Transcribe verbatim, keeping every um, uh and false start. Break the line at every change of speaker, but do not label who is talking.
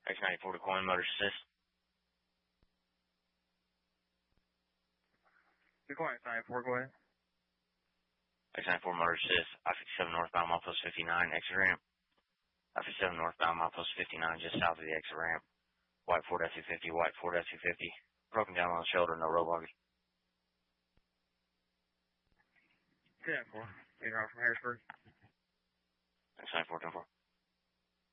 X ninety-four to Coin, Motor Assist.
Good Coin, X ninety-four, go ahead.
X ninety-four Motor Assist, I fifty-seven northbound, milepost fifty-nine, exit ramp. I fifty-seven northbound, milepost fifty-nine, just south of the exit ramp. White Ford F two fifty, White Ford F two fifty. Broken down on the shoulder, no road buggy.
ten four, getting around from Harrisburg.
X ninety-four, ten four.